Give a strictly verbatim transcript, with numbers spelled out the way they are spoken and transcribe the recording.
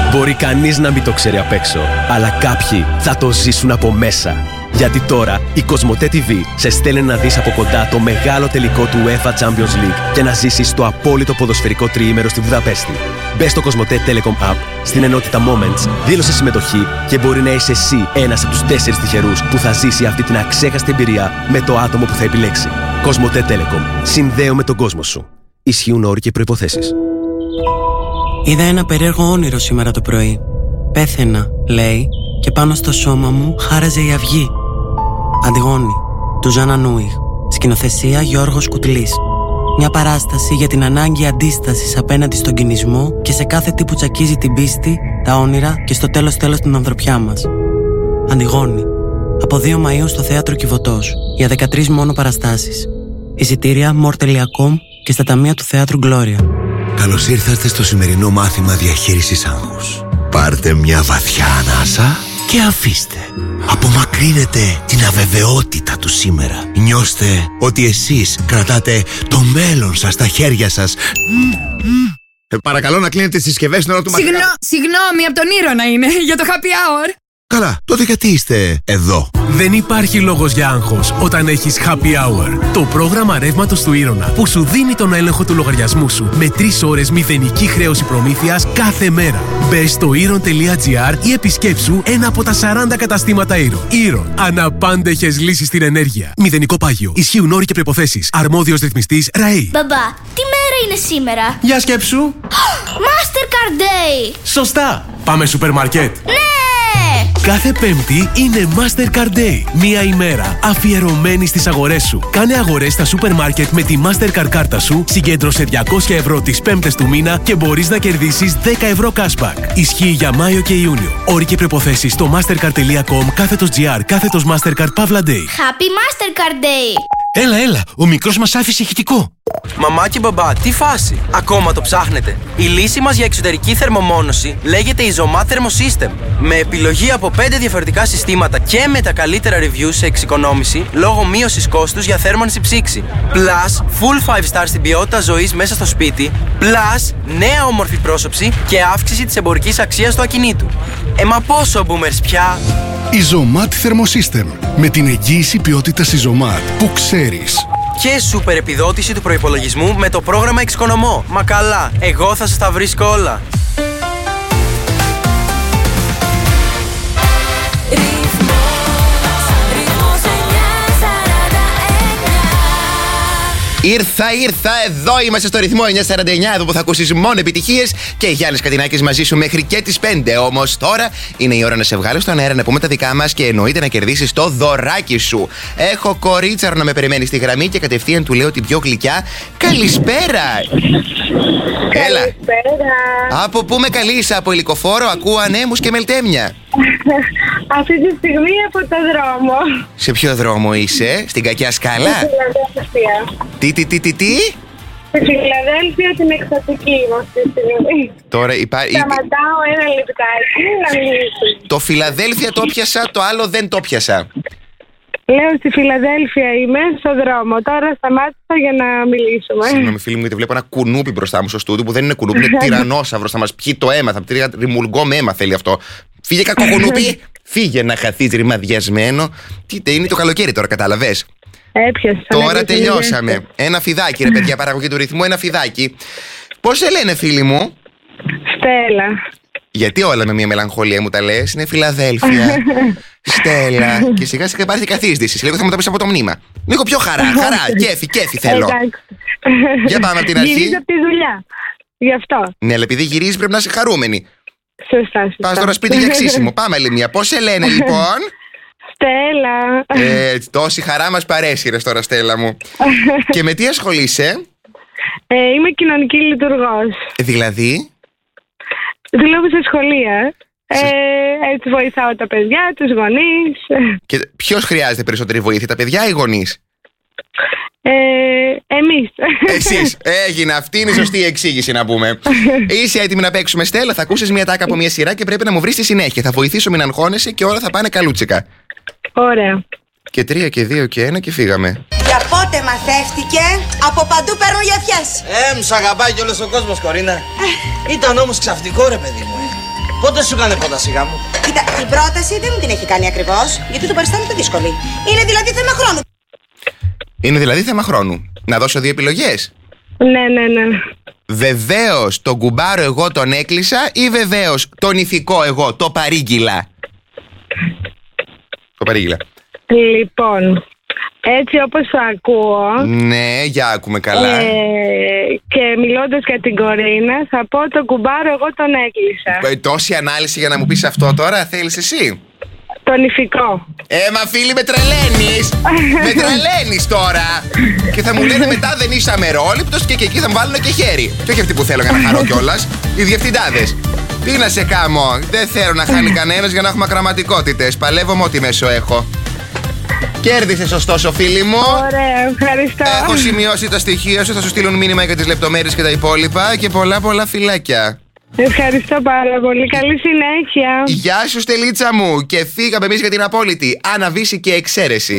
Μπορεί κανείς να μην το ξέρει απ' έξω, αλλά κάποιοι θα το ζήσουν από μέσα. Γιατί τώρα η Κοσμοτέ τι βι σε στέλνει να δεις από κοντά το μεγάλο τελικό του UEFA Champions League και να ζήσεις το απόλυτο ποδοσφαιρικό τριήμερο στη Βουδαπέστη. Μπες στο Κοσμοτέ Telecom App, στην ενότητα Moments, δήλωσε συμμετοχή και μπορεί να είσαι εσύ ένας από τους τέσσερις τυχερούς που θα ζήσει αυτή την αξέχαστη εμπειρία με το άτομο που θα επιλέξει. Κοσμοτέ Telecom. Συνδέω με τον κόσμο σου. Ισχύουν όροι και προϋποθέσεις. Είδα ένα περίεργο όνειρο σήμερα το πρωί. Πέθαινα, λέει, και πάνω στο σώμα μου χάραζε η αυγή. Αντιγόνη, του Ζάνα Νούιχ. Σκηνοθεσία Γιώργος Κουτλής. Μια παράσταση για την ανάγκη αντίστασης απέναντι στον κινησμό και σε κάθε τι που τσακίζει την πίστη, τα όνειρα και στο τέλος τέλος την ανθρωπιά μας. Αντιγόνη. Από δύο Μαΐου στο Θέατρο Κιβωτός. Για δεκατρείς μόνο παραστάσεις. Εισιτήρια μορ τελεία κομ και στα ταμεία του Θεάτρου Γκλώρια. Καλώς ήρθατε στο σημερινό μάθημα διαχείρισης άγχους. Πάρτε μια βαθιά ανάσα και αφήστε. Απομακρύνετε την αβεβαιότητα του σήμερα. Νιώστε ότι εσείς κρατάτε το μέλλον σας στα χέρια σας. Ε, παρακαλώ να κλείνετε τις συσκευές στην ώρα του μαθήματος. Συγγνώ, συγγνώμη, από τον Ήρωνα είναι, για το happy hour. Καλά, τότε γιατί είστε εδώ? Δεν υπάρχει λόγος για άγχος όταν έχεις Happy Hour. Το πρόγραμμα ρεύματος του Ήρωνα που σου δίνει τον έλεγχο του λογαριασμού σου με τρεις ώρες μηδενική χρέωση προμήθειας κάθε μέρα. Μπες στο ήρων τελεία τζι άρ ή επισκέψου ένα από τα σαράντα καταστήματα Ήρων. Ήρων. Αναπάντεχες λύσεις στην ενέργεια. Μηδενικό πάγιο. Ισχύουν όροι και προϋποθέσεις. Αρμόδιος ρυθμιστής ΡΑΗ. Μπαμπά, τι μέρα είναι σήμερα? Για σκέψου. Mastercard Day. Σωστά. Πάμε σούπερ μάρκετ. Ναι! Κάθε Πέμπτη είναι Mastercard Day. Μία ημέρα αφιερωμένη στις αγορές σου. Κάνε αγορές στα σούπερ μάρκετ με τη Mastercard κάρτα σου, συγκέντρωσε διακόσια ευρώ τις πέμπτες του μήνα και μπορείς να κερδίσεις δέκα ευρώ cashback. Ισχύει για Μάιο και Ιούνιο. Όροι και προϋποθέσεις στο mastercard τελεία com κάθετος gr κάθετος Mastercard Pavla Day. Happy Mastercard Day. Έλα, έλα, ο μικρός μας άφησε ηχητικό. Μαμά και μπαμπά, τι φάση? Ακόμα το ψάχνετε? Η λύση μας για εξωτερική θερμομόνωση λέγεται Isomat Thermosystem. Με επιλογή από πέντε διαφορετικά συστήματα και με τα καλύτερα reviews σε εξοικονόμηση λόγω μείωσης κόστους για θέρμανση ψήξη. Plus, full five star στην ποιότητα ζωής μέσα στο σπίτι. Plus, νέα όμορφη πρόσωψη και αύξηση της εμπορικής αξίας του ακινήτου. Ε, μα πόσο boomers πια? Isomat Thermosystem. Με την εγγύηση ποιότητας Isomat που ξέρεις. Και σούπερ επιδότηση του προϋπολογισμού με το πρόγραμμα Εξοικονομώ. Μα καλά, εγώ θα σας τα βρίσκω όλα. Ήρθα, ήρθα, εδώ είμαστε στο ρυθμό εννιακόσια σαράντα εννιά, εδώ που θα ακούσεις μόνο επιτυχίες και Γιάννης Κατινάκης μαζί σου μέχρι και τις πέντε. Όμως τώρα είναι η ώρα να σε βγάλω στον αέρα να πούμε τα δικά μας και εννοείται να κερδίσεις το δωράκι σου. Έχω κορίτσαρο να με περιμένει στη γραμμή και κατευθείαν του λέω την πιο γλυκιά καλησπέρα. Έλα. Καλησπέρα. Από πού με καλείς? Από ελικοφόρο, ακούω ανέμους και μελτέμια. Αυτή τη στιγμή από το δρόμο. Σε ποιο δρόμο είσαι? Στην Κακιά Σκάλα? Στη Φιλαδέλφια. Τι, τι, τι, τι, τι? Στη Φιλαδέλφια την εκστατική μου αυτή τη στιγμή. Τώρα υπάρχει. Σταματάω ένα λεπτάκι να μιλήσω. Το Φιλαδέλφια το πιάσα, το άλλο δεν το πιάσα. Λέω στη Φιλαδέλφια είμαι, στο δρόμο. Τώρα σταμάτησα για να μιλήσουμε. Συγγνώμη φίλοι μου, γιατί βλέπω ένα κουνούπι μπροστά μου στο στούντιο που δεν είναι κουνούπι, είναι τυρανόσαυρος. Θα μας πιει το αίμα, θα πει ρημουλγκό με αίμα θέλει αυτό. Φύγε κακό κουνούπι, φύγε να χαθείς ρημαδιασμένο. Τι είναι το καλοκαίρι τώρα, κατάλαβες? Έπιασα. Τώρα τελειώσαμε. Ένα φιδάκι, ρε παιδιά, παραγωγή του ρυθμού, ένα φιδάκι. Πώς σε λένε, φίλοι μου? Στέλλα. Γιατί όλα με μια μελαγχολία μου τα λες? Είναι Φιλαδέλφια. Στέλλα. Και σιγά σιγά υπάρχει καθίσδυση. Λίγο θα μου τα πεις από το μνήμα. Λίγο πιο χαρά, χαρά. Κέφι, κέφι θέλω. Για πάμε από την αρχή. Γυρίζω από τη δουλειά. Γι' αυτό. Ναι, αλλά επειδή γυρίζεις πρέπει να είσαι χαρούμενη. Σωστά, σωστά. Πας τώρα σπίτι για ξύσιμο. Πάμε άλλη μία. Πώς σε λένε λοιπόν? Στέλλα. Ε, τόση χαρά μας παρέσυρες τώρα, Στέλλα μου. Και με τι ασχολείσαι? Ε, είμαι κοινωνική λειτουργός. Δηλαδή? Δουλεύω σε σχολεία. Ε, έτσι βοηθάω τα παιδιά, τους γονείς. Και ποιος χρειάζεται περισσότερη βοήθεια, τα παιδιά ή οι γονείς? Ε, εμείς. Εσείς. Έγινε. Αυτή είναι η σωστή εξήγηση να πούμε. Είσαι έτοιμη να παίξουμε, Στέλλα? Θα ακούσεις μια τάκα από μια σειρά και πρέπει να μου βρεις τη συνέχεια. Θα βοηθήσω, μην αγχώνεσαι και όλα θα πάνε καλούτσικα. Ωραία. Και τρία και δύο και ένα και φύγαμε. Για πότε μαθεύτηκε, από παντού παίρνουν γιαφιές. Ε, μου σ' αγαπάει κι όλος ο κόσμος, Κορίνα. Ε. Ήταν όμως ξαφνικό, ρε παιδί μου. Ε. Πότε σου κάνει πρότασή μου? Κοίτα, την πρόταση δεν μου την έχει κάνει ακριβώς, γιατί το παριστάνεται δύσκολη. Είναι δηλαδή θέμα χρόνου. Είναι δηλαδή θέμα χρόνου. Να δώσω δύο επιλογές. Ναι, ναι, ναι. Βεβαίως τον κουμπάρο εγώ τον έκλεισα ή βεβαίως τον ηθικό εγώ το παρήγγειλα? Το παρήγγειλα. Λοιπόν, έτσι όπως το ακούω. Ναι, για άκουμε καλά. Ε, και μιλώντας για την Κορίνα, θα πω τον κουμπάρο εγώ τον έκλεισα. Ε, τόση ανάλυση για να μου πεις αυτό τώρα, θέλεις εσύ? Τον ηθικό. Ε, μα φίλοι, με τρελαίνεις. Με τρελαίνεις τώρα. Και θα μου λένε μετά δεν είσαι αμερόληπτος και, και εκεί θα μου βάλουν και χέρι. Και όχι αυτοί που θέλω για να χαρώ κιόλας. Οι διευθυντάδες. Τι να σε κάμω. Δεν θέλω να χάνει κανένας για να έχουμε ακραματικότητες. Παλεύω με ό,τι μέσο έχω. Κέρδισες ωστόσο, φίλοι μου. Ωραία, ευχαριστώ. Έχω σημειώσει τα στοιχεία σου. Θα σου στείλουν μήνυμα για τις λεπτομέρειες και τα υπόλοιπα. Και πολλά πολλά φιλάκια. Ευχαριστώ πάρα πολύ. Καλή συνέχεια. Γεια σου, Στελίτσα μου. Και φύγαμε εμείς για την απόλυτη αναβίση και εξαίρεση.